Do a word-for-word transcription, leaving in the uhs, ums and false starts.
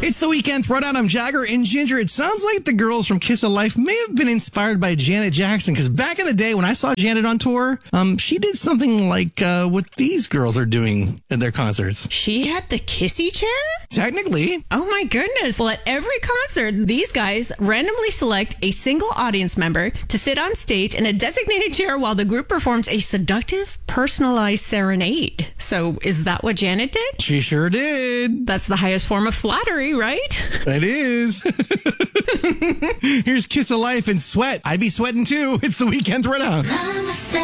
It's the weekend throwdown. I'm Jagger and Ginger. It sounds like the girls from Kiss of Life may have been inspired by Janet Jackson, because back in the day when I saw Janet on tour, um, she did something like uh, what these girls are doing at their concerts. She had the kissy chair? Technically. Oh my goodness. Well, at every concert, these guys randomly select a single audience member to sit on stage in a designated chair while the group performs a seductive, personalized serenade. So is that what Janet did? She sure did. That's the highest form of flattery, right? It is. Here's Kiss of Life and Sweat. I'd be sweating too. It's the weekend throwdown.